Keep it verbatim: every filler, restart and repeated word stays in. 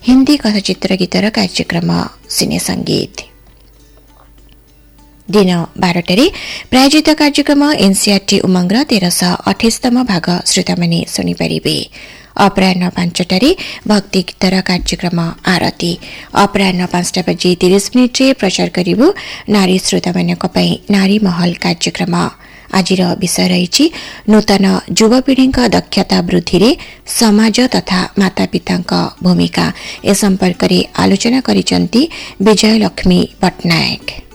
हिंदी कथाचित्र गीतर कार्यक्रम सिने संगीत दिन बारटे प्रायोजित कार्यक्रम एनसीआरटी उमंग तेरश अठाईसतम भाग श्रोता मैंने शुणिपारे। अपराह पांचटे भक्ति गीतर कार्यक्रम आरती अपराह पांचटा बजे तीस मिनिट्रे प्रचार करिबु नारी श्रोता मानक नारी महल कार्यक्रम। आज विषय रही नूतन युवपीढ़ी दक्षता वृद्धि रे समाज तथा माता पिता भूमिका ए संपर्क में आलोचना करिसेंती विजय लक्ष्मी पट्टनायक।